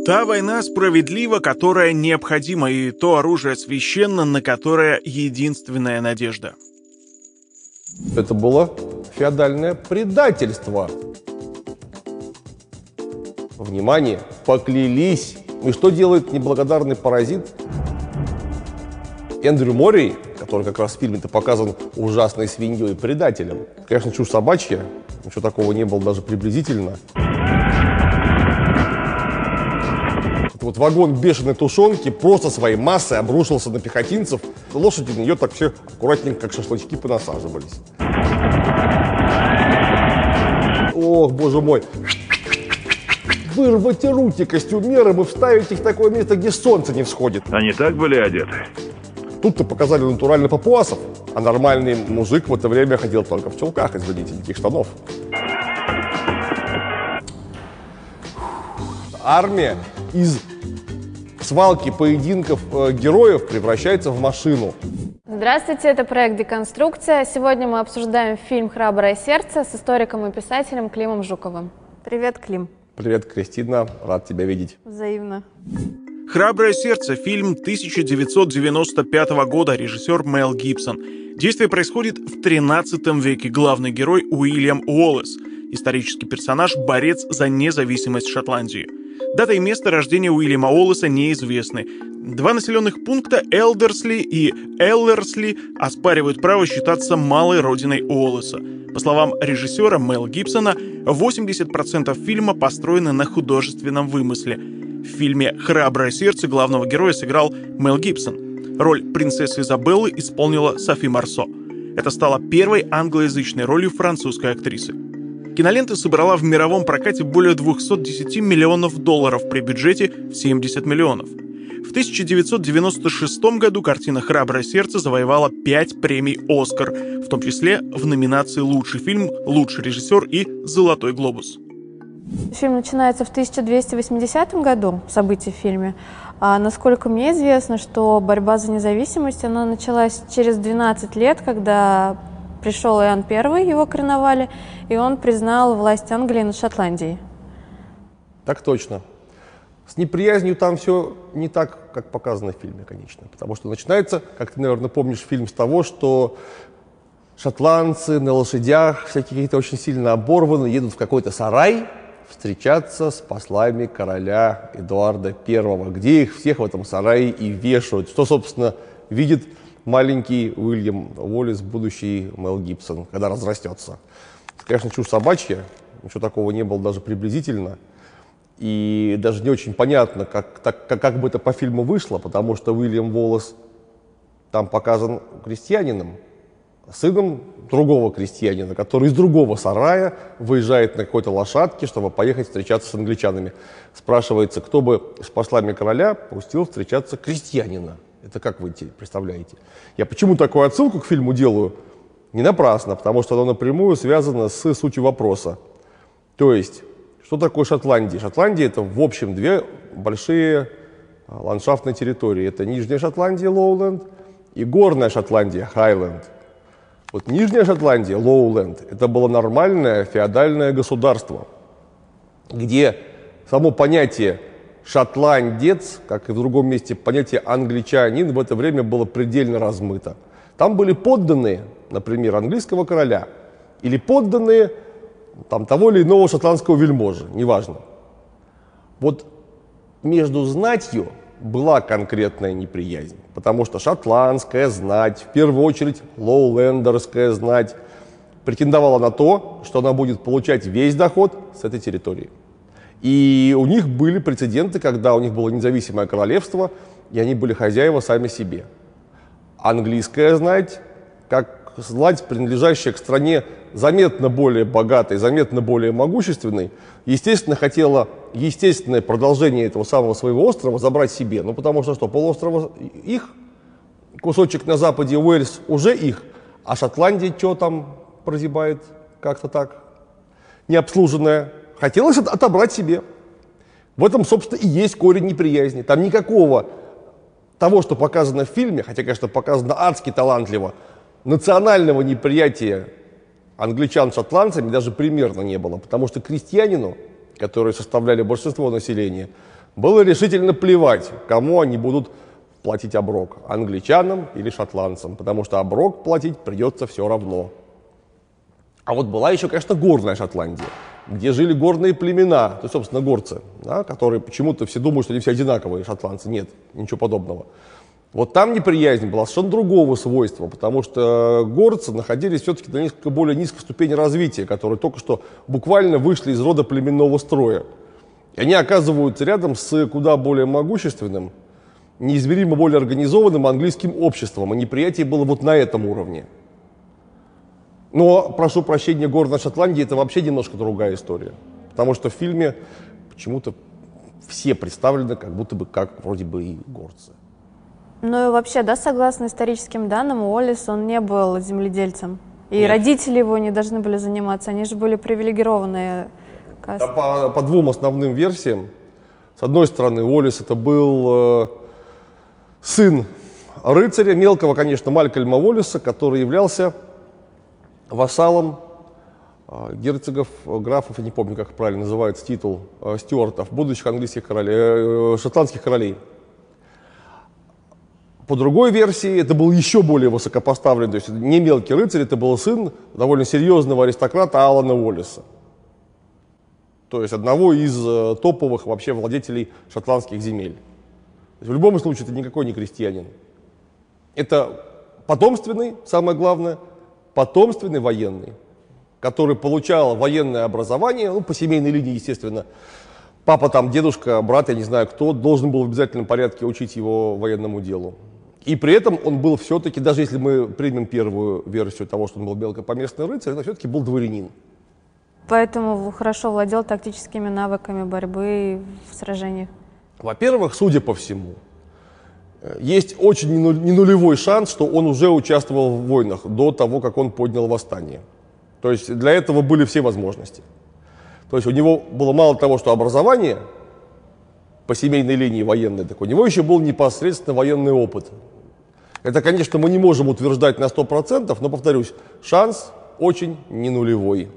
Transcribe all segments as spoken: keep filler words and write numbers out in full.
Та война справедлива, которая необходима, и то оружие священно, на которое единственная надежда. Это было феодальное предательство. Внимание, поклялись. И что делает неблагодарный паразит? Эндрю Моррей, который как раз в фильме-то показан ужасной свиньей и предателем. Конечно, чушь собачья, ничего такого не было даже приблизительно. Это вот вагон бешеной тушенки просто своей массой обрушился на пехотинцев. Лошади на нее так все аккуратненько, как шашлычки, понасаживались. Ох, боже мой. Вырвать руки костюмерам и вставить их в такое место, где солнце не всходит. Они так были одеты? Тут-то показали натурально папуасов, а нормальный мужик в это время ходил только в чулках, извините, никаких штанов. Армия из свалки поединков э, героев превращается в машину. Здравствуйте, это проект «Деконструкция». Сегодня мы обсуждаем фильм «Храброе сердце» с историком и писателем Климом Жуковым. Привет, Клим. Привет, Кристина. Рад тебя видеть. Взаимно. «Храброе сердце» — фильм тысяча девятьсот девяносто пятого года, режиссер Мел Гибсон. Действие происходит в тринадцатом веке. Главный герой Уильям Уоллес, исторический персонаж, борец за независимость Шотландии. Дата и место рождения Уильяма Уоллеса неизвестны. Два населенных пункта Элдерсли и Эллерсли оспаривают право считаться малой родиной Уоллеса. По словам режиссера Мела Гибсона, восемьдесят процентов фильма построены на художественном вымысле. В фильме «Храброе сердце» главного героя сыграл Мел Гибсон. Роль принцессы Изабеллы исполнила Софи Марсо. Это стало первой англоязычной ролью французской актрисы. Кинолента собрала в мировом прокате более двухсот десяти миллионов долларов при бюджете в семьдесят миллионов. В тысяча девятьсот девяносто шестом году картина «Храброе сердце» завоевала пять премий «Оскар», в том числе в номинации «Лучший фильм», «Лучший режиссер» и «Золотой глобус». Фильм начинается в тысяча двести восьмидесятом году, события в фильме. А насколько мне известно, что борьба за независимость, она началась через двенадцать лет, когда пришел Иоанн Первый, его короновали, и он признал власть Англии над Шотландией. Так точно. С неприязнью там все не так, как показано в фильме, конечно. Потому что начинается, как ты, наверное, помнишь, фильм с того, что шотландцы на лошадях, всякие какие-то очень сильно оборванные, едут в какой-то сарай встречаться с послами короля Эдуарда Первого, где их всех в этом сарае и вешают. Что, собственно, видит маленький Уильям Уоллес, будущий Мел Гибсон, когда разрастется. Это, конечно, чушь собачья, ничего такого не было даже приблизительно. И даже не очень понятно, как, так, как, как бы это по фильму вышло, потому что Уильям Уоллес там показан крестьянином, сыном другого крестьянина, который из другого сарая выезжает на какой-то лошадке, чтобы поехать встречаться с англичанами. Спрашивается, кто бы с послами короля пустил встречаться крестьянина. Это как вы представляете? Я почему такую отсылку к фильму делаю? Не напрасно, потому что оно напрямую связано с сутью вопроса. То есть, что такое Шотландия? Шотландия — это, в общем, две большие ландшафтные территории. Это Нижняя Шотландия, Лоуленд, и Горная Шотландия, Хайленд. Вот Нижняя Шотландия, Лоуленд, это было нормальное феодальное государство, где само понятие шотландец, как и в другом месте понятие англичанин, в это время было предельно размыто. Там были подданные, например, английского короля, или подданные там, того или иного шотландского вельможи, неважно. Вот между знатью была конкретная неприязнь, потому что шотландская знать, в первую очередь лоулендерская знать, претендовала на то, что она будет получать весь доход с этой территории. И у них были прецеденты, когда у них было независимое королевство, и они были хозяева сами себе. Английская знать, как знать, принадлежащая к стране заметно более богатой, заметно более могущественной, естественно, хотела естественное продолжение этого самого своего острова забрать себе. Ну, потому что что, полуострова их, кусочек на западе Уэльс уже их, а Шотландия что там прозябает как-то так, необслуженная. Хотелось отобрать себе. В этом, собственно, и есть корень неприязни. Там никакого того, что показано в фильме, хотя, конечно, показано адски талантливо, национального неприятия англичан шотландцами даже примерно не было, потому что крестьянину, которые составляли большинство населения, было решительно плевать, кому они будут платить оброк, англичанам или шотландцам, потому что оброк платить придется все равно. А вот была еще, конечно, горная Шотландия, где жили горные племена, то есть, собственно, горцы, да, которые почему-то все думают, что они все одинаковые, шотландцы. Нет, ничего подобного. Вот там неприязнь была совершенно другого свойства, потому что горцы находились все-таки на несколько более низкой ступени развития, которые только что буквально вышли из рода племенного строя. И они оказываются рядом с куда более могущественным, неизмеримо более организованным английским обществом, и неприятие было вот на этом уровне. Но, прошу прощения, горная Шотландия — это вообще немножко другая история, потому что в фильме почему-то все представлены как будто бы как вроде бы и горцы. Ну и вообще, да, согласно историческим данным, Уоллес, он не был земледельцем. И Нет. родители его не должны были заниматься, они же были привилегированные касты. Да, по, по двум основным версиям. С одной стороны, Уоллес — это был э, сын рыцаря, мелкого, конечно, Малькольма Уоллеса, который являлся вассалом э, герцогов, графов, я не помню, как правильно называется титул, э, стюартов, будущих английских королей, э, шотландских королей. По другой версии, это был еще более высокопоставленный, то есть не мелкий рыцарь, это был сын довольно серьезного аристократа Алана Уоллеса. То есть одного из э, топовых вообще владетелей шотландских земель. То есть в любом случае это никакой не крестьянин. Это потомственный, самое главное, потомственный военный, который получал военное образование, ну, по семейной линии, естественно. Папа там, дедушка, брат, я не знаю кто, должен был в обязательном порядке учить его военному делу. И при этом он был все-таки, даже если мы примем первую версию того, что он был мелкопоместный рыцарь, это все-таки был дворянин. Поэтому хорошо владел тактическими навыками борьбы в сражениях. Во-первых, судя по всему, есть очень ненулевой шанс, что он уже участвовал в войнах до того, как он поднял восстание. То есть для этого были все возможности. То есть у него было мало того, что образование по семейной линии военной, так у него еще был непосредственно военный опыт. Это, конечно, мы не можем утверждать на сто процентов, но, повторюсь, шанс очень не нулевой.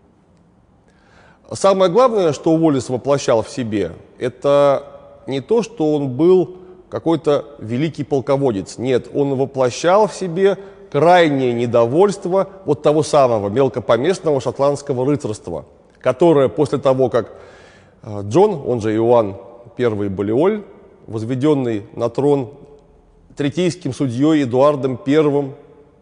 Самое главное, что Уоллес воплощал в себе, это не то, что он был какой-то великий полководец. Нет, он воплощал в себе крайнее недовольство вот того самого мелкопоместного шотландского рыцарства, которое после того, как Джон, он же Иоанн Первый Балиоль, возведенный на трон третейским судьей Эдуардом Первым,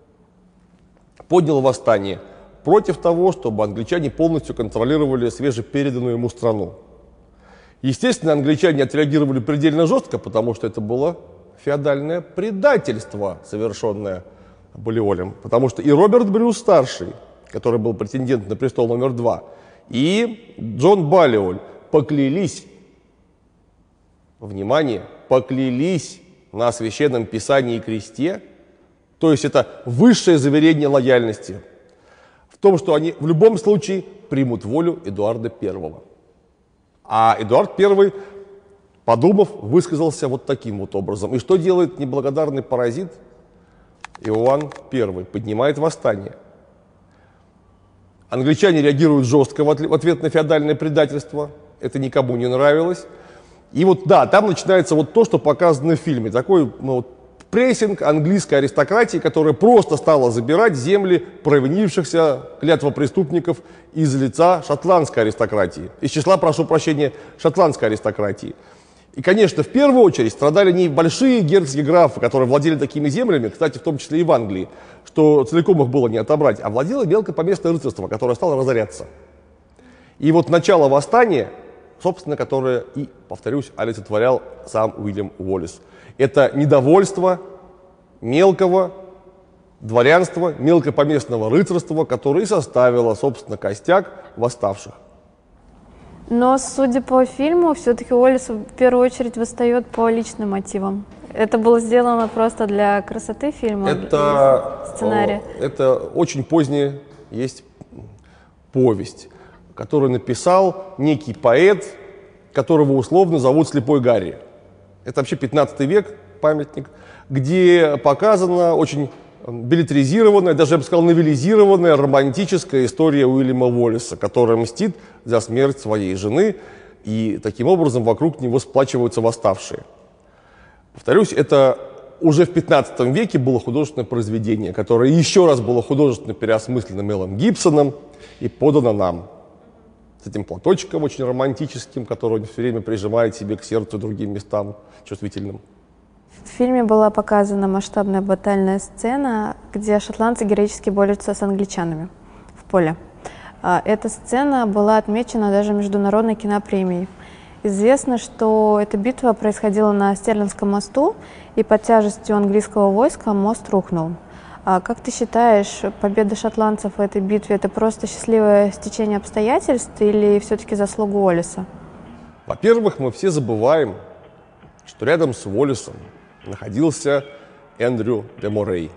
поднял восстание против того, чтобы англичане полностью контролировали свежепереданную ему страну. Естественно, англичане отреагировали предельно жестко, потому что это было феодальное предательство, совершенное Балиолем. Потому что и Роберт Брюс-старший, который был претендент на престол номер два, и Джон Балиоль поклялись, внимание, поклялись на священном писании и кресте, то есть это высшее заверение лояльности, в том, что они в любом случае примут волю Эдуарда Первого. А Эдуард Первый, подумав, высказался вот таким вот образом. И что делает неблагодарный паразит? Иоанн Первый поднимает восстание. Англичане реагируют жестко в ответ на феодальное предательство. Это никому не нравилось. И вот да, там начинается вот то, что показано в фильме. Такой ну, вот, прессинг английской аристократии, которая просто стала забирать земли провинившихся клятвопреступников из лица шотландской аристократии. Из числа, прошу прощения, шотландской аристократии. И, конечно, в первую очередь страдали не большие герцоги графы, которые владели такими землями, кстати, в том числе и в Англии, что целиком их было не отобрать, а владело мелкопоместное рыцарство, которое стало разоряться. И вот начало восстания, собственно, которое и, повторюсь, олицетворял сам Уильям Уоллес. Это недовольство мелкого дворянства, мелкопоместного рыцарства, которое и составило, собственно, костяк восставших. Но, судя по фильму, все-таки Уоллес в первую очередь восстает по личным мотивам. Это было сделано просто для красоты фильма, это, сценария. Это очень поздняя есть повесть, которую написал некий поэт, которого условно зовут Слепой Гарри. Это вообще пятнадцатый век, памятник, где показана очень беллетризированная, даже я бы сказал, новеллизированная романтическая история Уильяма Уоллеса, которая мстит за смерть своей жены и таким образом вокруг него сплачиваются восставшие. Повторюсь, это уже в пятнадцатом веке было художественное произведение, которое еще раз было художественно переосмыслено Мелом Гибсоном и подано нам. С этим платочком очень романтическим, который он все время прижимает себе к сердцу и другим местам чувствительным. В фильме была показана масштабная батальная сцена, где шотландцы героически борются с англичанами в поле. Эта сцена была отмечена даже международной кинопремией. Известно, что эта битва происходила на Стерлингском мосту, и под тяжестью английского войска мост рухнул. А как ты считаешь, победа шотландцев в этой битве – это просто счастливое стечение обстоятельств или все-таки заслуга Уоллеса? Во-первых, мы все забываем, что рядом с Уоллесом находился Эндрю де Морей.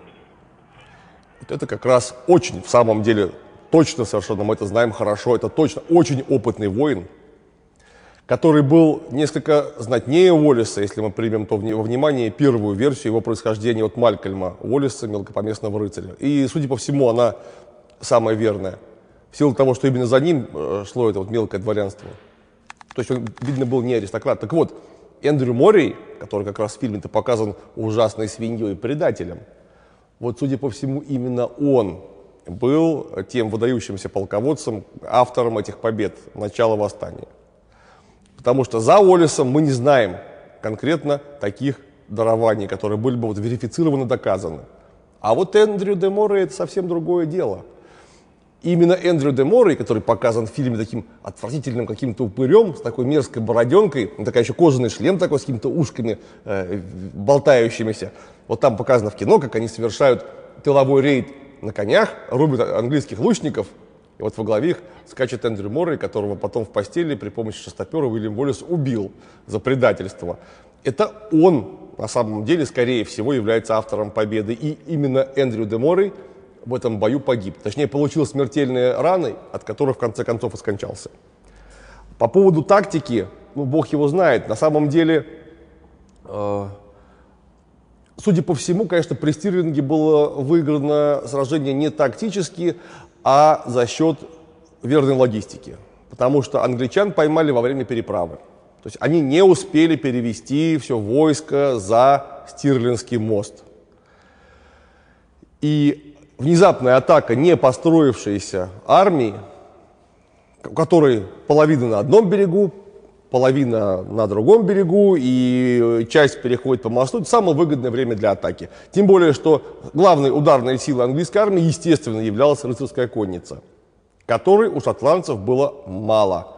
Вот это как раз очень, в самом деле, точно совершенно, мы это знаем хорошо, это точно очень опытный воин, который был несколько знатнее Уоллеса, если мы примем то во внимание первую версию его происхождения от Малькольма Уоллеса, мелкопоместного рыцаря. И, судя по всему, она самая верная, в силу того, что именно за ним шло это вот мелкое дворянство. То есть он, видно, был не аристократ. Так вот, Эндрю Морей, который как раз в фильме-то показан ужасной свиньей и предателем, вот, судя по всему, именно он был тем выдающимся полководцем, автором этих побед, начала восстания. Потому что за Уоллесом мы не знаем конкретно таких дарований, которые были бы вот верифицированы, доказаны. А вот Эндрю де Морей — это совсем другое дело. Именно Эндрю де Морей, который показан в фильме таким отвратительным каким-то упырем, с такой мерзкой бороденкой, такая еще кожаный шлем такой с какими-то ушками э, болтающимися. Вот там показано в кино, как они совершают тыловой рейд на конях, рубят английских лучников. И вот во главе их скачет Эндрю Морей, которого потом в постели при помощи шестопера Уильям Уоллес убил за предательство. Это он, на самом деле, скорее всего, является автором победы. И именно Эндрю де Морей в этом бою погиб. Точнее, получил смертельные раны, от которых в конце концов и скончался. По поводу тактики, ну, бог его знает. На самом деле, э, судя по всему, конечно, при Стирлинге было выиграно сражение не тактически, а за счет верной логистики. Потому что англичан поймали во время переправы. То есть они не успели перевести все войско за Стирлингский мост. И внезапная атака не построившейся армии, у которой половина на одном берегу, половина на другом берегу, и часть переходит по мосту, это самое выгодное время для атаки. Тем более, что главной ударной силой английской армии, естественно, являлась рыцарская конница, которой у шотландцев было мало.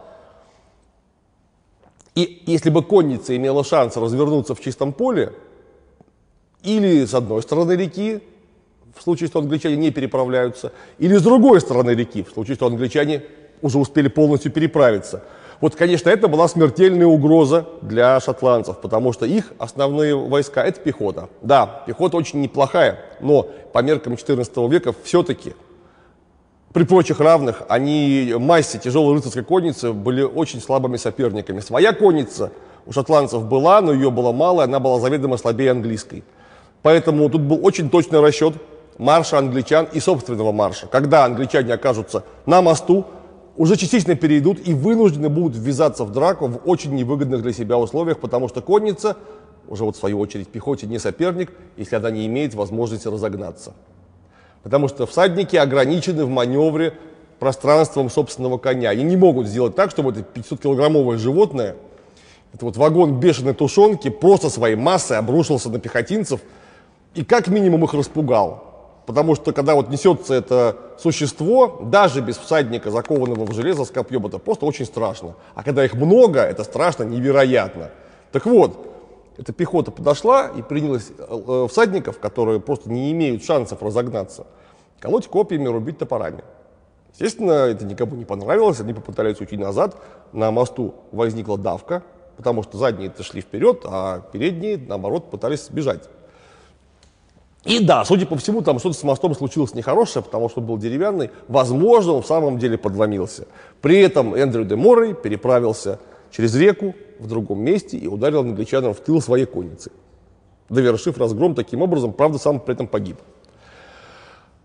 И если бы конница имела шанс развернуться в чистом поле, или с одной стороны реки, в случае, что англичане не переправляются, или с другой стороны реки, в случае, что англичане уже успели полностью переправиться. Вот, конечно, это была смертельная угроза для шотландцев, потому что их основные войска – это пехота. Да, пехота очень неплохая, но по меркам четырнадцатого века все-таки при прочих равных они массе тяжелой рыцарской конницы были очень слабыми соперниками. Своя конница у шотландцев была, но ее было мало, она была заведомо слабее английской. Поэтому тут был очень точный расчет марша англичан и собственного марша. Когда англичане окажутся на мосту, уже частично перейдут и вынуждены будут ввязаться в драку в очень невыгодных для себя условиях, потому что конница, уже вот в свою очередь пехоте, не соперник, если она не имеет возможности разогнаться. Потому что всадники ограничены в маневре пространством собственного коня. Они не могут сделать так, чтобы это пятисоткилограммовое животное, это вот вагон бешеной тушенки, просто своей массой обрушился на пехотинцев и как минимум их распугал. Потому что когда вот несется это существо, даже без всадника, закованного в железо с копьем, это просто очень страшно. А когда их много, это страшно невероятно. Так вот, эта пехота подошла и принялась э, всадников, которые просто не имеют шансов разогнаться, колоть копьями, рубить топорами. Естественно, это никому не понравилось, они попытались уйти назад, на мосту возникла давка, потому что задние-то шли вперед, а передние, наоборот, пытались сбежать. И да, судя по всему, там что-то с мостом случилось нехорошее, потому что он был деревянный. Возможно, он в самом деле подломился. При этом Эндрю де Морей переправился через реку в другом месте и ударил англичанам в тыл своей конницы, довершив разгром таким образом, правда, сам при этом погиб.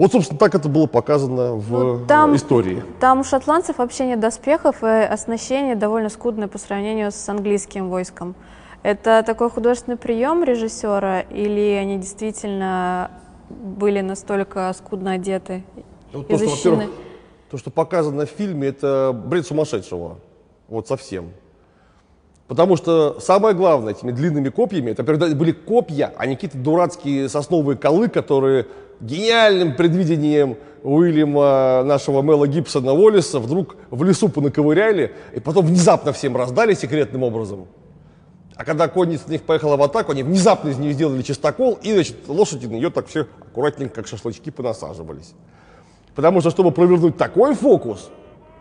Вот, собственно, так это было показано в Ну, там, истории. Там у шотландцев вообще нет доспехов, и оснащение довольно скудное по сравнению с английским войском. Это такой художественный прием режиссера, или они действительно были настолько скудно одеты Ну, и то, что, защищены? во-первых, то, что показано в фильме, это бред сумасшедшего. Вот совсем. Потому что самое главное этими длинными копьями, это были копья, а не какие-то дурацкие сосновые колы, которые гениальным предвидением Уильяма, нашего Мела Гибсона Уоллеса, вдруг в лесу понаковыряли и потом внезапно всем раздали секретным образом. А когда конница на них поехала в атаку, они внезапно из нее сделали чистокол, и, значит, лошади на нее так все аккуратненько, как шашлычки, понасаживались. Потому что, чтобы провернуть такой фокус,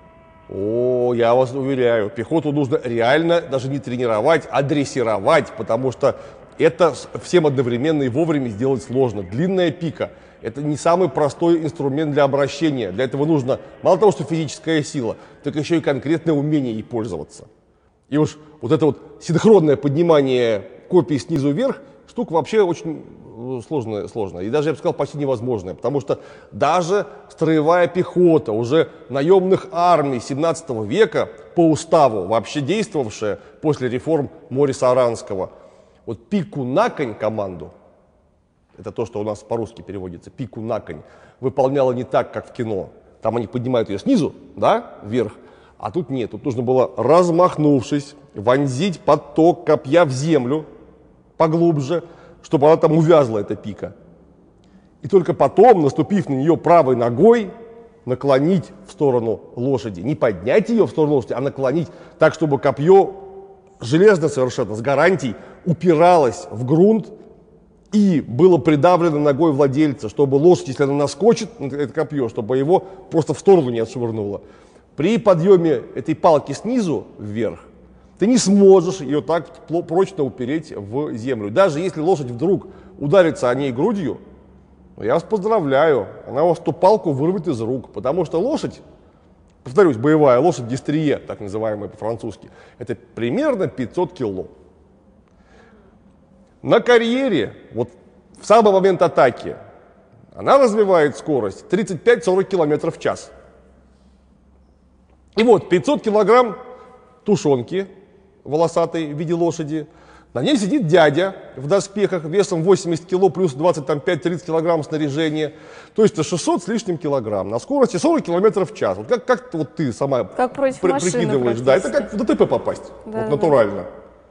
о, я вас уверяю, пехоту нужно реально даже не тренировать, а дрессировать, потому что это всем одновременно и вовремя сделать сложно. Длинная пика – это не самый простой инструмент для обращения. Для этого нужно мало того, что физическая сила, так еще и конкретное умение ей пользоваться. И уж вот это вот синхронное поднимание копий снизу вверх, штука вообще очень сложная, сложная. И даже, я бы сказал, почти невозможная. Потому что даже строевая пехота уже наемных армий семнадцатого века по уставу, вообще действовавшая после реформ Мориса Аранского, вот пику на конь команду, это то, что у нас по-русски переводится, пику на конь, выполняла не так, как в кино. Там они поднимают ее снизу, да, вверх. А тут нет, тут нужно было, размахнувшись, вонзить поток копья в землю поглубже, чтобы она там увязла, эта пика. И только потом, наступив на нее правой ногой, наклонить в сторону лошади. Не поднять ее в сторону лошади, а наклонить так, чтобы копье железно совершенно, с гарантией, упиралось в грунт и было придавлено ногой владельца, чтобы лошадь, если она наскочит на это копье, чтобы его просто в сторону не отшвырнуло. При подъеме этой палки снизу вверх ты не сможешь ее так прочно упереть в землю. Даже если лошадь вдруг ударится о ней грудью, я вас поздравляю, она у вас ту палку вырвет из рук, потому что лошадь, повторюсь, боевая лошадь дистрие, так называемая по-французски, это примерно пятьсот кило. На карьере, вот в самый момент атаки, она развивает скорость тридцать пять сорок километров в час. И вот пятьсот килограмм тушенки волосатой в виде лошади, на ней сидит дядя в доспехах весом восемьдесят кило плюс двадцать пять тридцать килограмм снаряжения, то есть шестьсот с лишним килограмм на скорости сорок километров в час. Вот как, как вот ты сама как против при, машины прикидываешь, да, это как в ДТП попасть, да, вот, натурально.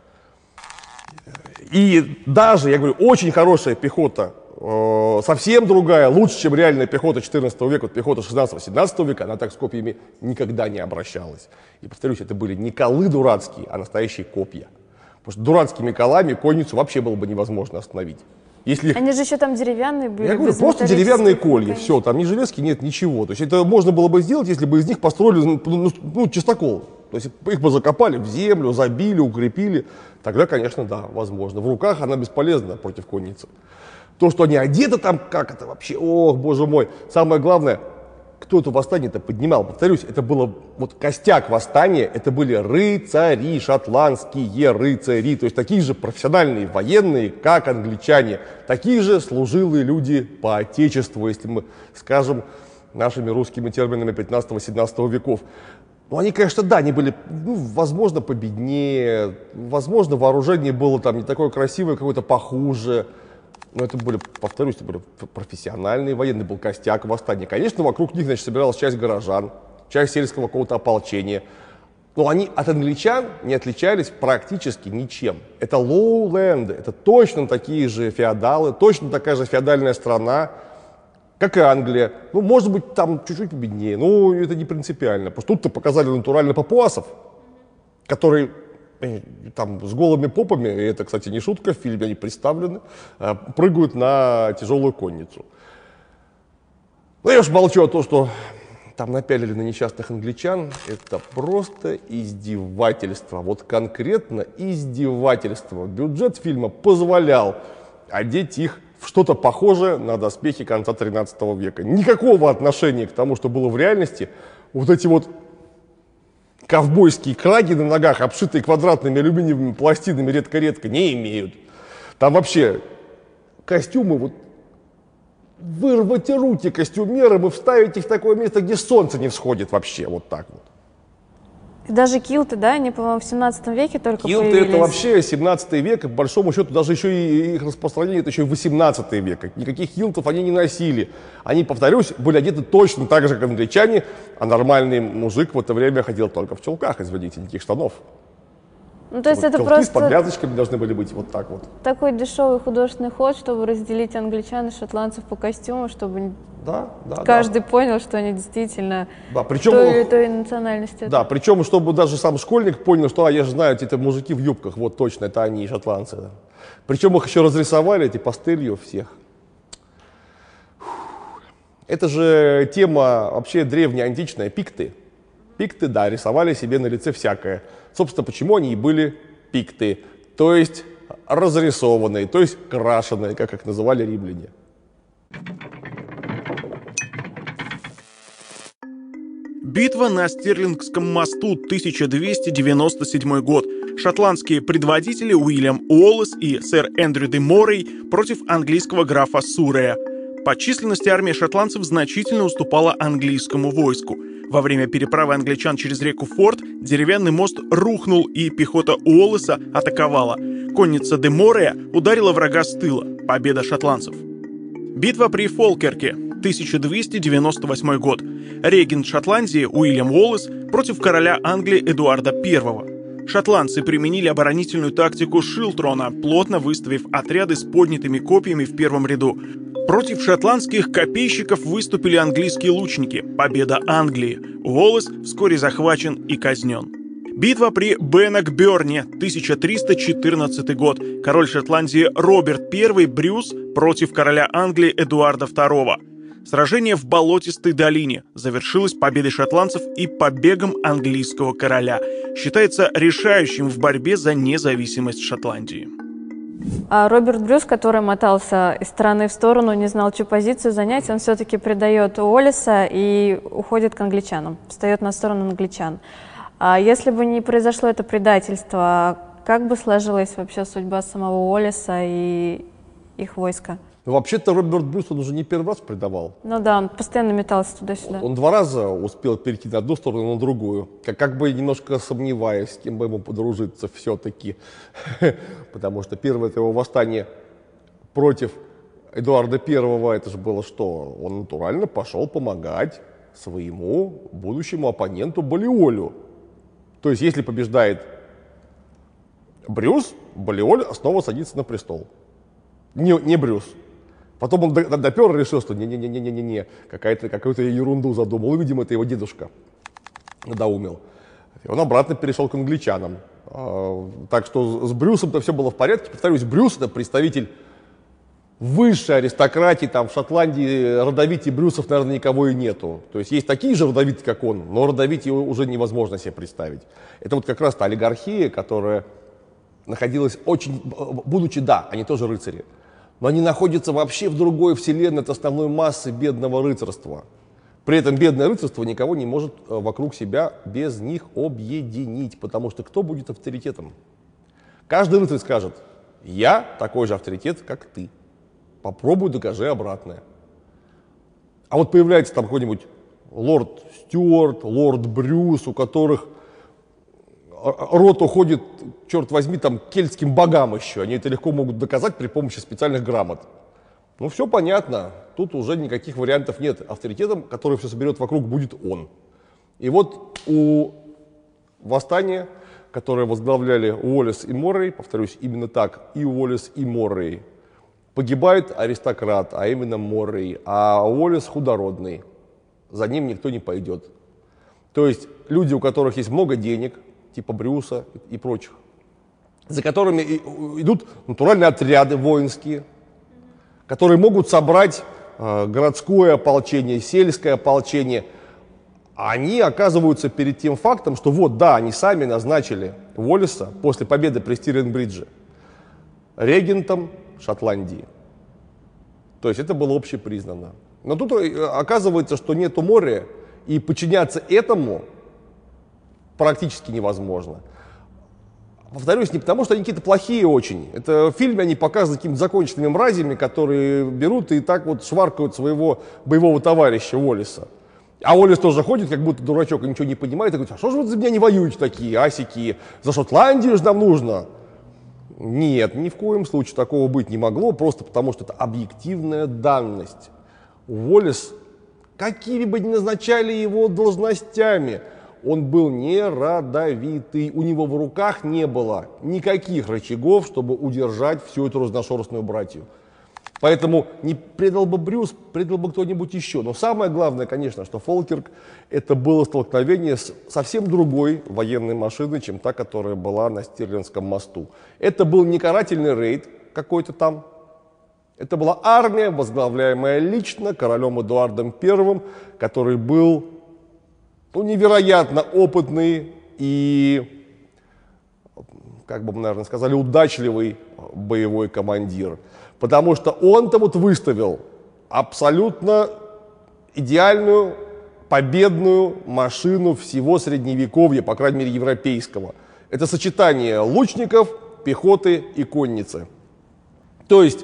И даже, я говорю, очень хорошая пехота, э, совсем другая, лучше, чем реальная пехота четырнадцатого века, вот пехота шестнадцатого-семнадцатого века, она так с копьями никогда не обращалась. И повторюсь, это были не колы дурацкие, а настоящие копья. Потому что дурацкими колами конницу вообще было бы невозможно остановить. Если их... Они же еще там деревянные были. Я говорю, просто деревянные колья, все, там ни железки, нет ничего. То есть это можно было бы сделать, если бы из них построили ну, ну, чистокол. То есть их бы закопали в землю, забили, укрепили. Тогда, конечно, да, возможно. В руках она бесполезна против конницы. То, что они одеты там, как это вообще, ох, боже мой. Самое главное, кто это восстание-то поднимал? Повторюсь, это было вот костяк восстания, это были рыцари, шотландские рыцари, то есть такие же профессиональные военные, как англичане, такие же служилые люди по отечеству, если мы скажем нашими русскими терминами пятнадцатого-семнадцатого веков. Ну, они, конечно, да, они были, ну, возможно, победнее, возможно, вооружение было там не такое красивое, какое-то похуже. Но это были, повторюсь, это были профессиональные военные, был костяк восстания. Конечно, вокруг них, значит, собиралась часть горожан, часть сельского какого-то ополчения. Но они от англичан не отличались практически ничем. Это лоуленды, это точно такие же феодалы, точно такая же феодальная страна, как и Англия. Ну, может быть, там чуть-чуть победнее, но это не принципиально. Потому что тут-то показали натурально папуасов, которые там с голыми попами, и это, кстати, не шутка, в фильме они представлены, прыгают на тяжелую конницу. Ну, я уж молчу о том, что там напялили на несчастных англичан, это просто издевательство, вот конкретно издевательство. Бюджет фильма позволял одеть их в что-то похожее на доспехи конца тринадцатого века. Никакого отношения к тому, что было в реальности. Вот эти вот ковбойские краги на ногах, обшитые квадратными алюминиевыми пластинами, редко-редко не имеют. Там вообще костюмы, вот вырвать руки костюмерам и вставить их в такое место, где солнце не всходит вообще, вот так вот. И даже килты, да, они, по-моему, в семнадцатом веке только Килты появились. это вообще семнадцатый век, и по большому счету даже еще и их распространение это еще и восемнадцатый век. Никаких килтов они не носили. Они, повторюсь, были одеты точно так же, как англичане, а нормальный мужик в это время ходил только в чулках, извините, никаких штанов. Ну, то есть Вот это чулки просто с подвязочками должны были быть вот так вот. такой дешевый художественный ход, чтобы разделить англичан и шотландцев по костюму, чтобы Да, да, каждый да. понял, что они действительно Да, причем, той, той национальности. да, причем, чтобы даже сам школьник понял, что, а я же знаю, эти мужики в юбках, вот точно, это они, шотландцы. Да. Причем их еще разрисовали, эти пастелью всех. Это же тема вообще древняя, античная, пикты. Пикты, да, рисовали себе на лице всякое. Собственно, почему они и были пикты, то есть разрисованные, то есть крашеные, как их называли римляне. Битва на Стирлингском мосту, тысяча двести девяносто седьмой год. Шотландские предводители Уильям Уоллес и сэр Эндрю де Морей против английского графа Сурея. По численности армия шотландцев значительно уступала английскому войску. Во время переправы англичан через реку Форд деревянный мост рухнул, и пехота Уоллеса атаковала. Конница де Морея ударила врага с тыла. Победа шотландцев. Битва при Фолкерке, тысяча двести девяносто восьмой год. Регент Шотландии Уильям Уоллес против короля Англии Эдуарда Первого. Шотландцы применили оборонительную тактику Шилтрона, плотно выставив отряды с поднятыми копьями в первом ряду. Против шотландских копейщиков выступили английские лучники. Победа Англии. Уоллес вскоре захвачен и казнен. Битва при Беннокберне, тысяча триста четырнадцатый год. Король Шотландии Роберт Первый Брюс против короля Англии Эдуарда Второго. Сражение в болотистой долине завершилось победой шотландцев и побегом английского короля. Считается решающим в борьбе за независимость Шотландии. А Роберт Брюс, который мотался из стороны в сторону, не знал, чью позицию занять, он все-таки предает Уоллеса и уходит к англичанам, встает на сторону англичан. А если бы не произошло это предательство, как бы сложилась вообще судьба самого Уоллеса и их войска? Ну, вообще-то Роберт Брюс, он уже не первый раз предавал. Ну да, он постоянно метался туда-сюда. Он два раза успел перейти на одну сторону, на другую. Как, как бы немножко сомневаясь, с кем бы ему подружиться все-таки. Потому что первое это его восстание против Эдуарда Первого, это же было что? Он натурально пошел помогать своему будущему оппоненту Балиолю. То есть, если побеждает Брюс, Балиоль снова садится на престол. Не, не Брюс. Потом он допер и решил, что не-не-не-не-не-не, какая-то, какую-то ерунду задумал. И, видимо, это его дедушка надоумил. И он обратно перешел к англичанам. Так что с Брюсом-то все было в порядке. Повторюсь, Брюс — это представитель высшей аристократии. Там в Шотландии родовитей Брюсов, наверное, никого и нету. То есть есть такие же родовитые, как он, но родовитей уже невозможно себе представить. Это вот как раз та олигархия, которая находилась очень... Будучи, да, они тоже рыцари. Но они находятся вообще в другой вселенной от основной массы бедного рыцарства. При этом бедное рыцарство никого не может вокруг себя без них объединить, потому что кто будет авторитетом? Каждый рыцарь скажет: я такой же авторитет, как ты. Попробуй докажи обратное. А вот появляется там какой-нибудь лорд Стюарт, лорд Брюс, у которых рот уходит, черт возьми, там, к кельтским богам еще. Они это легко могут доказать при помощи специальных грамот. Ну, все понятно. Тут уже никаких вариантов нет. Авторитетом, который все соберет вокруг, будет он. И вот у восстания, которое возглавляли Уоллес и Морей, повторюсь, именно так, и Уоллес, и Морей, погибает аристократ, а именно Морей, а Уоллес худородный. За ним никто не пойдет. То есть люди, у которых есть много денег, типа Брюса и прочих, за которыми идут натуральные отряды воинские, которые могут собрать э, городское ополчение, сельское ополчение, они оказываются перед тем фактом, что вот, да, они сами назначили Уоллеса после победы при Стирлинг-бридже регентом Шотландии. То есть это было общепризнано. Но тут оказывается, что нету моря, и подчиняться этому практически невозможно. Повторюсь, не потому, что они какие-то плохие очень. Это в фильме они показывают какими-то законченными мразями, которые берут и так вот шваркают своего боевого товарища Уоллеса. А Уоллес тоже ходит, как будто дурачок, и ничего не понимает, и говорит: а что же вы за меня не воюете такие, асики? За Шотландию же нам нужно. Нет, ни в коем случае такого быть не могло, просто потому что это объективная данность. Уоллес, какими бы ни назначали его должностями, он был не родовитый, у него в руках не было никаких рычагов, чтобы удержать всю эту разношерстную братью. Поэтому не предал бы Брюс, предал бы кто-нибудь еще. Но самое главное, конечно, что Фолкерк — это было столкновение с совсем другой военной машиной, чем та, которая была на Стирлингском мосту. Это был не карательный рейд какой-то там. Это была армия, возглавляемая лично королем Эдуардом Первым, который был, ну, невероятно опытный и, как бы мы, наверное, сказали, удачливый боевой командир. Потому что он-то вот выставил абсолютно идеальную, победную машину всего Средневековья, по крайней мере, европейского. Это сочетание лучников, пехоты и конницы. То есть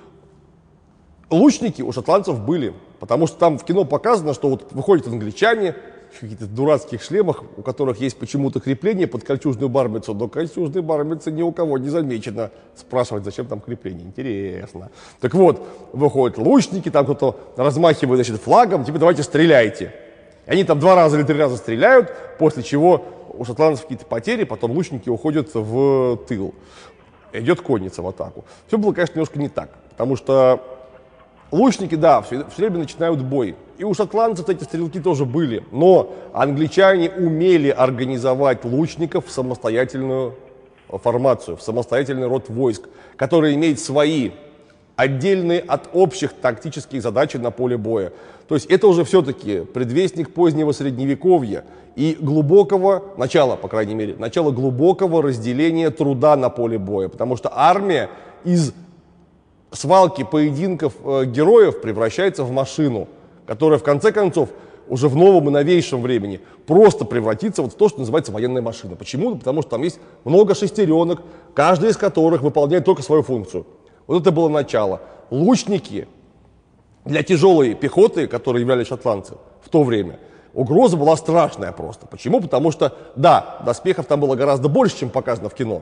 лучники у шотландцев были, потому что там в кино показано, что вот выходят англичане в каких-то дурацких шлемах, у которых есть почему-то крепление под кольчужную бармицу, но кольчужной бармицы ни у кого не замечено. Спрашивать, зачем там крепление, интересно. Так вот, выходят лучники, там кто-то размахивает, значит, флагом, типа давайте стреляйте. И они там два раза или три раза стреляют, после чего у шотландцев какие-то потери, потом лучники уходят в тыл. Идет конница в атаку. Все было, конечно, немножко не так, потому что лучники, да, все, все время начинают бой. И у шотландцев эти стрелки тоже были. Но англичане умели организовать лучников в самостоятельную формацию, в самостоятельный род войск, который имеет свои отдельные от общих тактических задач на поле боя. То есть это уже все-таки предвестник позднего Средневековья и глубокого, начала, по крайней мере, начала глубокого разделения труда на поле боя. Потому что армия из свалки поединков э, героев превращается в машину, которая в конце концов уже в новом и новейшем времени просто превратится вот в то, что называется военная машина. Почему? Потому что там есть много шестеренок, каждая из которых выполняет только свою функцию. Вот это было начало. Лучники для тяжелой пехоты, которые являлись шотландцы в то время, угроза была страшная просто. Почему? Потому что, да, доспехов там было гораздо больше, чем показано в кино.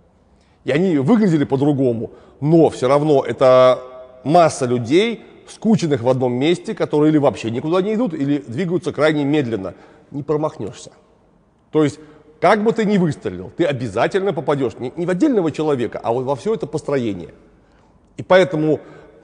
И они выглядели по-другому, но все равно это масса людей, скученных в одном месте, которые или вообще никуда не идут, или двигаются крайне медленно. Не промахнешься. То есть, как бы ты ни выстрелил, ты обязательно попадешь не, не в отдельного человека, а вот во все это построение. И поэтому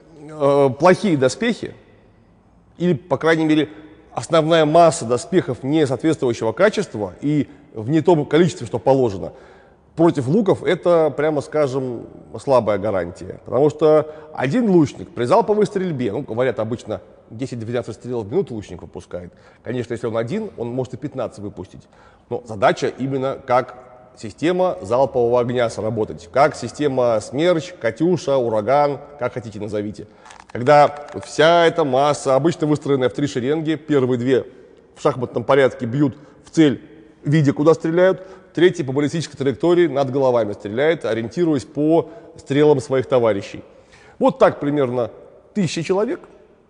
э, плохие доспехи, или, по крайней мере, основная масса доспехов не соответствующего качества и в не том количестве, что положено, против луков это, прямо скажем, слабая гарантия. Потому что один лучник при залповой стрельбе, ну, говорят, обычно десять-двенадцать стрел в минуту лучник выпускает. Конечно, если он один, он может и пятнадцать выпустить. Но задача именно как система залпового огня сработать. Как система «Смерч», «Катюша», «Ураган», как хотите назовите. Когда вся эта масса, обычно выстроенная в три шеренги, первые две в шахматном порядке бьют в цель, видя, куда стреляют, третий по баллистической траектории над головами стреляет, ориентируясь по стрелам своих товарищей. Вот так примерно тысяча человек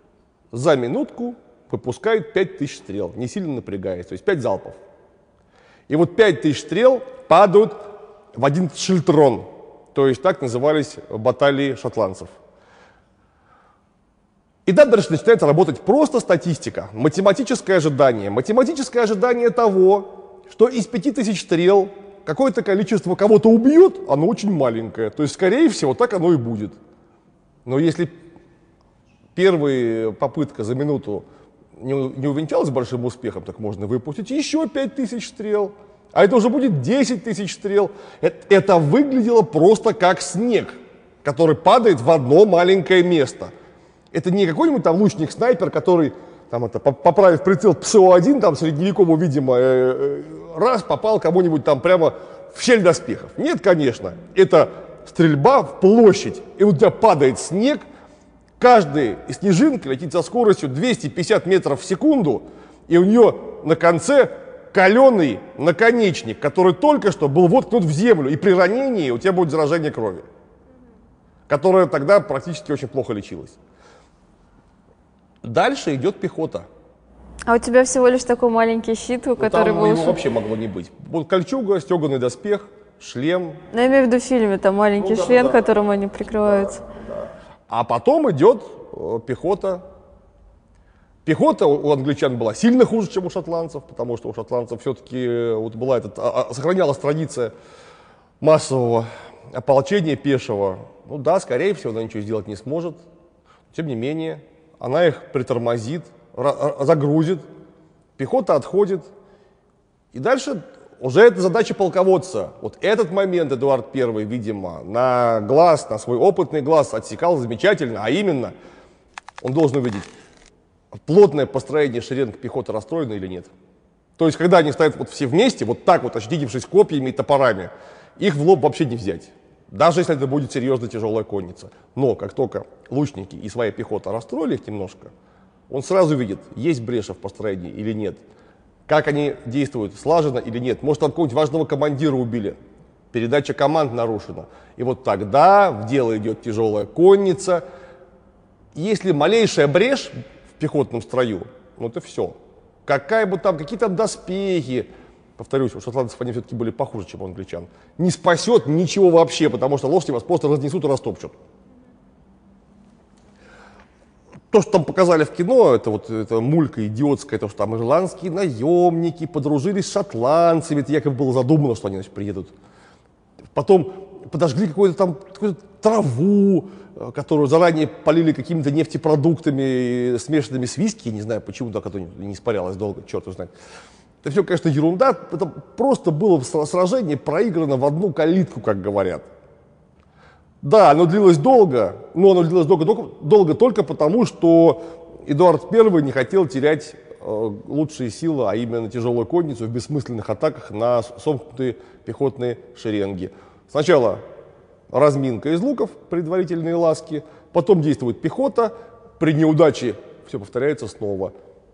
за минутку выпускают пять тысяч стрел, не сильно напрягаясь, то есть пять залпов. И вот пять тысяч стрел падают в один шильтрон, то есть так назывались баталии шотландцев. И дальше начинает работать просто статистика, математическое ожидание. Математическое ожидание того, что из пяти тысяч стрел какое-то количество кого-то убьет, оно очень маленькое. То есть, скорее всего, так оно и будет. Но если первая попытка за минуту не, не увенчалась большим успехом, так можно выпустить еще пять тысяч стрел. А это уже будет десять тысяч стрел. Это, это выглядело просто как снег, который падает в одно маленькое место. Это не какой-нибудь там лучник-снайпер, который, там это, поправив прицел ПСО один, там средневековому, видимо, э, э, раз попал кому-нибудь там прямо в щель доспехов. Нет, конечно, это стрельба в площадь, и вот у тебя падает снег, каждая снежинка летит со скоростью двести пятьдесят метров в секунду, и у нее на конце каленый наконечник, который только что был воткнут в землю, и при ранении у тебя будет заражение крови, которое тогда практически очень плохо лечилось. Дальше идет пехота. А у тебя всего лишь такой маленький щит, у Ну, который там был... его вообще могло не быть. Вот кольчуга, стеганый доспех, шлем. Ну, я имею в виду в фильме, там маленький Ну, да, шлем, да. которым они прикрываются. А потом идет э, пехота. Пехота у у англичан была сильно хуже, чем у шотландцев, потому что у шотландцев все-таки э, вот была этот, а, а, сохранялась традиция массового ополчения пешего. Ну да, скорее всего, она ничего сделать не сможет. Тем не менее, она их притормозит, ра- загрузит, пехота отходит. И дальше уже это задача полководца. Вот этот момент Эдуард Первый, видимо, на глаз, на свой опытный глаз отсекал замечательно, а именно, он должен увидеть, плотное построение шеренг пехоты расстроено или нет. То есть, когда они стоят вот все вместе, вот так вот, ощетинившись копьями и топорами, их в лоб вообще не взять. Даже если это будет серьезно тяжелая конница. Но как только лучники и своя пехота расстроили их немножко, он сразу видит, есть бреши в построении или нет. Как они действуют, слаженно или нет. Может, там какого-нибудь важного командира убили, передача команд нарушена. И вот тогда в дело идет тяжелая конница. Если малейшая брешь в пехотном строю, ну это все. Какая бы там, какие там доспехи, повторюсь, у шотландцев они все-таки были похуже, чем у англичан, не спасет ничего вообще, потому что лошади вас просто разнесут и растопчут. То, что там показали в кино, это вот это мулька идиотская, то, что там ирландские наемники подружились с шотландцами, это якобы было задумано, что они, значит, приедут. Потом подожгли какую-то там какую-то траву, которую заранее полили какими-то нефтепродуктами, смешанными с виски, я не знаю, почему так это не испарялось долго, черт его знает. Это все, конечно, ерунда, это просто было сражение проиграно в одну калитку, как говорят. Да, оно длилось долго, но оно длилось долго, долго, долго только потому, что Эдуард Первый не хотел терять э, лучшие силы, а именно тяжелую конницу в бессмысленных атаках на сомкнутые пехотные шеренги. Сначала разминка из луков, предварительные ласки, потом действует пехота, при неудаче все повторяется снова.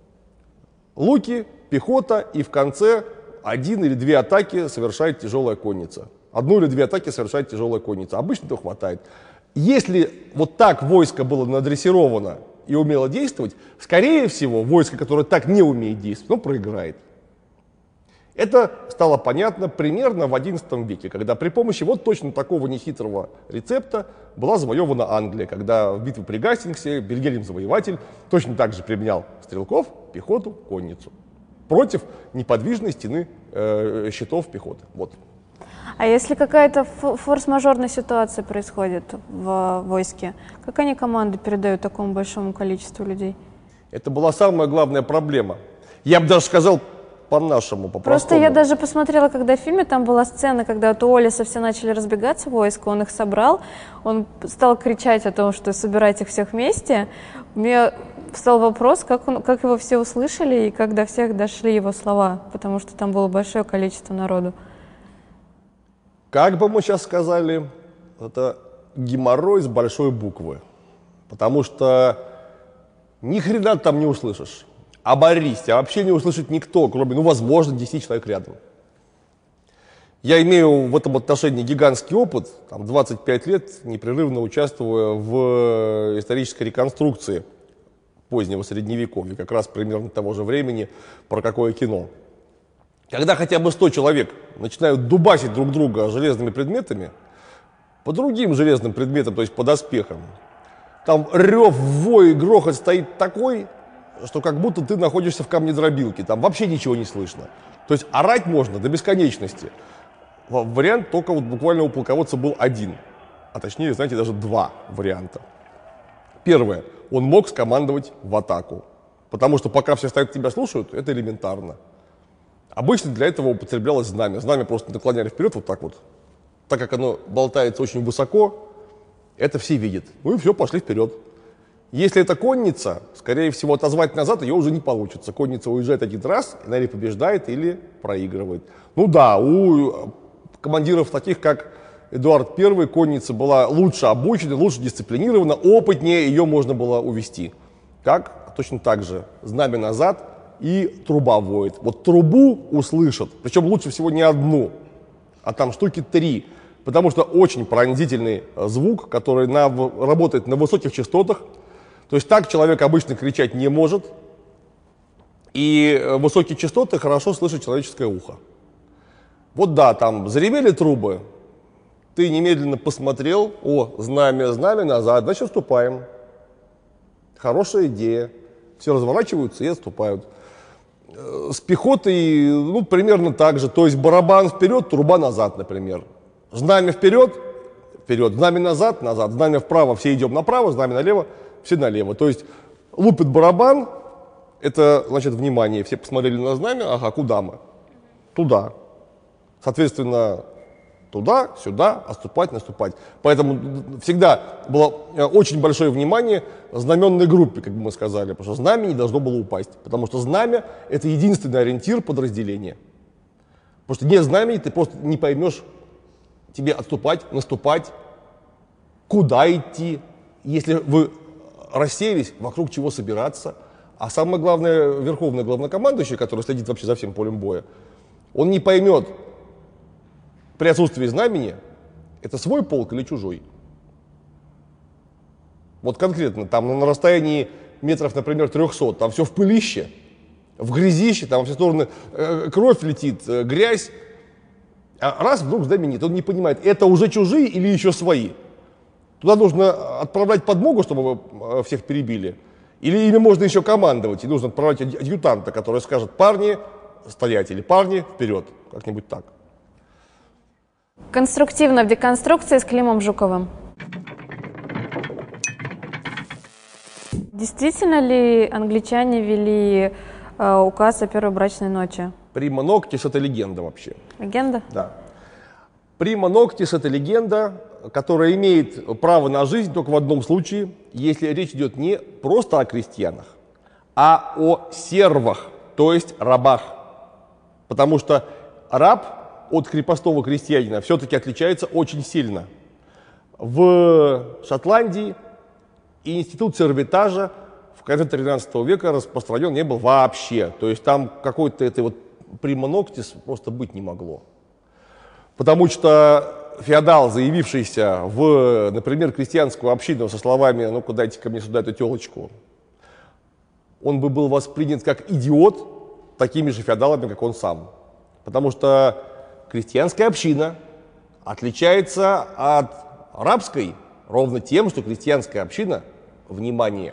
Луки, пехота, и в конце один или две атаки совершает тяжелая конница. Одну или две атаки совершает тяжелая конница. Обычно этого хватает. Если вот так войско было надрессировано и умело действовать, скорее всего, войско, которое так не умеет действовать, оно проиграет. Это стало понятно примерно в одиннадцатом веке, когда при помощи вот точно такого нехитрого рецепта была завоевана Англия, когда в битве при Гастингсе Вильгельм-завоеватель точно так же применял стрелков, пехоту, конницу против неподвижной стены э, щитов пехоты. Вот. А если какая-то форс-мажорная ситуация происходит в войске, как они команды передают такому большому количеству людей? Это была самая главная проблема. Я бы даже сказал по-нашему, по-простому. Просто я даже посмотрела, когда в фильме там была сцена, когда вот у Уоллеса все начали разбегаться в войско, он их собрал, он стал кричать о том, что собирать их всех вместе. У меня встал вопрос, как, он, как его все услышали и как до всех дошли его слова, потому что там было большое количество народу. Как бы мы сейчас сказали, это геморрой с большой буквы, потому что ни хрена там не услышишь. Оборись, тебя вообще не услышит никто, кроме, ну, возможно, десяти человек рядом. Я имею в этом отношении гигантский опыт, там, двадцать пять лет непрерывно участвуя в исторической реконструкции позднего Средневековья, как раз примерно того же времени, про какое кино. Когда хотя бы сто человек начинают дубасить друг друга железными предметами, по другим железным предметам, то есть по доспехам, там рев, вой, грохот стоит такой, что как будто ты находишься в камнедробилке, там вообще ничего не слышно. То есть орать можно до бесконечности. Вариант только вот буквально у полководца был один, а точнее, знаете, даже два варианта. Первое, он мог скомандовать в атаку, потому что пока все стоят тебя слушают, это элементарно. Обычно для этого употреблялось знамя. Знамя просто наклоняли вперед вот так вот. Так как оно болтается очень высоко, это все видят. Ну и все, пошли вперед. Если это конница, скорее всего, отозвать назад ее уже не получится. Конница уезжает один раз, и она или побеждает, или проигрывает. Ну да, у командиров таких, как Эдуард Первый, конница была лучше обучена, лучше дисциплинирована, опытнее, ее можно было увести. Как? Точно так же. Знамя назад, и труба воет. Вот трубу услышат, причем лучше всего не одну, а там штуки три, потому что очень пронзительный звук, который на, работает на высоких частотах. То есть так человек обычно кричать не может, и высокие частоты хорошо слышит человеческое ухо. Вот да, там заревели трубы, ты немедленно посмотрел, о, знамя, знамя назад, значит, отступаем. Хорошая идея. Все разворачиваются и отступают. С пехотой, ну, примерно так же. То есть барабан вперед, труба назад, например. Знамя вперед, вперед, знамя назад, назад, знамя вправо, все идем направо, знамя налево, все налево. То есть лупит барабан, это значит внимание. Все посмотрели на знамя, ага, куда мы? Туда. Соответственно, туда, сюда, отступать, наступать. Поэтому всегда было очень большое внимание знаменной группе, как бы мы сказали, потому что знамя не должно было упасть. Потому что знамя – это единственный ориентир подразделения. Потому что нет знамени, ты просто не поймешь, тебе отступать, наступать, куда идти, если вы рассеялись, вокруг чего собираться. А самое главное, верховный главнокомандующий, который следит вообще за всем полем боя, он не поймет, при отсутствии знамени, это свой полк или чужой. Вот конкретно, там на расстоянии метров, например, трехсот, там все в пылище, в грязище, там во все стороны э, кровь летит, э, грязь. А раз вдруг знамени нет, он не понимает, это уже чужие или еще свои. Туда нужно отправлять подмогу, чтобы э, всех перебили. Или ими можно еще командовать, и нужно отправлять адъютанта, который скажет: парни, стоять, или парни, вперед, как-нибудь так. Конструктивно в деконструкции с Климом Жуковым. Действительно ли англичане ввели э, указ о первой брачной ночи? Прима ноктис — это легенда вообще. Легенда? Да. Прима ноктис — это легенда, которая имеет право на жизнь только в одном случае, если речь идет не просто о крестьянах, а о сервах, то есть рабах. Потому что раб от крепостного крестьянина все-таки отличается очень сильно. В Шотландии институт сервитажа в конце тринадцатого века распространен не был вообще. То есть там какой-то этой вот прима ноктис просто быть не могло. Потому что феодал, заявившийся в, например, крестьянскую общину со словами: ну-ка дайте-ка мне сюда эту телочку, он бы был воспринят как идиот такими же феодалами, как он сам. Потому что крестьянская община отличается от рабской ровно тем, что крестьянская община, внимание,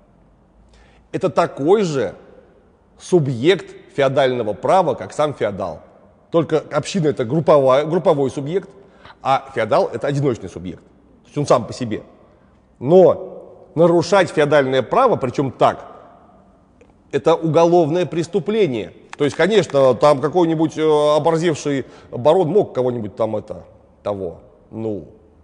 это такой же субъект феодального права, как сам феодал. Только община — это групповая, групповой субъект, а феодал — это одиночный субъект. То есть он сам по себе. Но нарушать феодальное право, причем так, это уголовное преступление. То есть, конечно, там какой-нибудь э, оборзевший барон мог кого-нибудь там это, того, ну,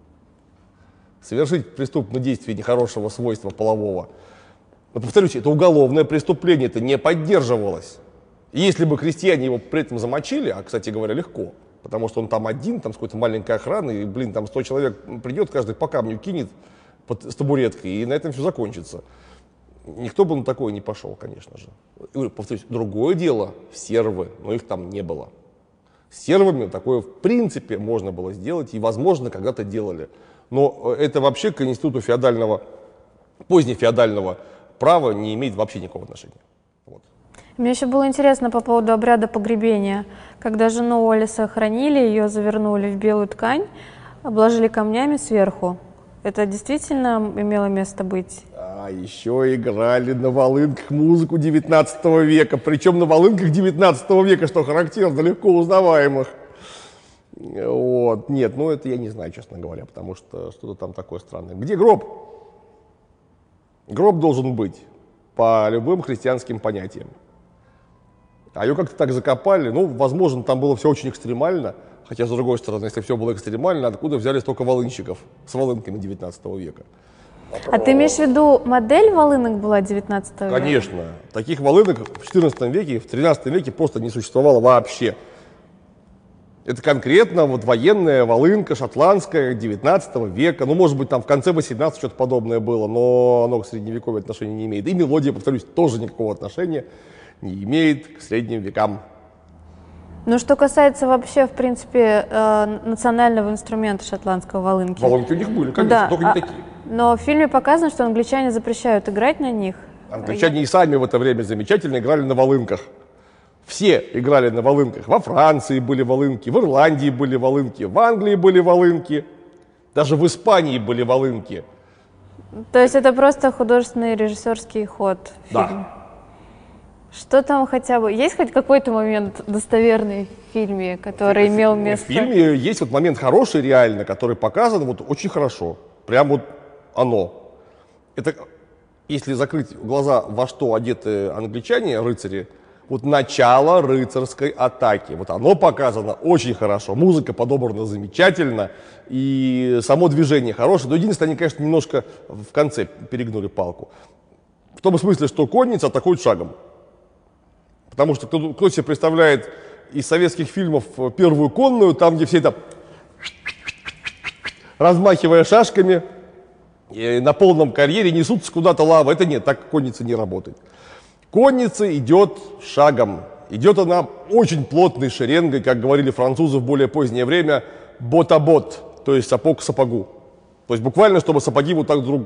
совершить преступное действие нехорошего свойства полового. Но, повторюсь, это уголовное преступление, это не поддерживалось. И если бы крестьяне его при этом замочили, а, кстати говоря, легко, потому что он там один, там с какой-то маленькой охраной, и, блин, там сто человек придет, каждый по камню кинет под, с табуреткой, и на этом все закончится. Никто бы на такое не пошел, конечно же. И, повторюсь, другое дело — сервы, но их там не было. С сервами такое в принципе можно было сделать, и, возможно, когда-то делали. Но это вообще к институту феодального, позднефеодального права не имеет вообще никакого отношения. Вот. Мне еще было интересно по поводу обряда погребения. Когда жену Уоллеса хоронили, ее завернули в белую ткань, обложили камнями сверху. Это действительно имело место быть? А еще играли на волынках музыку девятнадцатого века, причем на волынках девятнадцатого века, что характерно, легко узнаваемых. Вот. Нет, ну это я не знаю, честно говоря, потому что что-то там такое странное. Где гроб? Гроб должен быть по любым христианским понятиям. А ее как-то так закопали, ну, возможно, там было все очень экстремально, хотя, с другой стороны, если все было экстремально, откуда взяли столько волынщиков с волынками девятнадцатого века? А ты имеешь в виду, модель волынок была девятнадцатого века? Конечно. Таких волынок в четырнадцатом веке, в тринадцатом веке просто не существовало вообще. Это конкретно вот военная волынка шотландская девятнадцатого века. Ну, может быть, там в конце восемнадцатого что-то подобное было, но оно к средневековью отношения не имеет. И мелодия, повторюсь, тоже никакого отношения не имеет к средним векам. Ну, что касается вообще, в принципе, э, национального инструмента шотландского волынки. Волынки у них были, конечно, да, только не а, такие. Но в фильме показано, что англичане запрещают играть на них. Англичане и сами в это время замечательно играли на волынках. Все играли на волынках. Во Франции были волынки, в Ирландии были волынки, в Англии были волынки, даже в Испании были волынки. То есть это просто художественный режиссерский ход в Да. фильме. Что там хотя бы... Есть хоть какой-то момент достоверный в фильме, который имел место? В фильме есть вот момент хороший реально, который показан вот очень хорошо. Прям вот оно. Это, если закрыть глаза, во что одеты англичане, рыцари, вот начало рыцарской атаки. Вот оно показано очень хорошо. Музыка подобрана замечательно. И само движение хорошее. Но единственное, они, конечно, немножко в конце перегнули палку. В том смысле, что конница атакует шагом. Потому что кто, кто себе представляет из советских фильмов первую конную, там, где все это размахивая шашками, на полном карьере несутся куда-то лава. Это нет, так конница не работает. Конница идет шагом. Идет она очень плотной шеренгой, как говорили французы в более позднее время, бот-а-бот, то есть сапог к сапогу. То есть буквально, чтобы сапоги вот так друг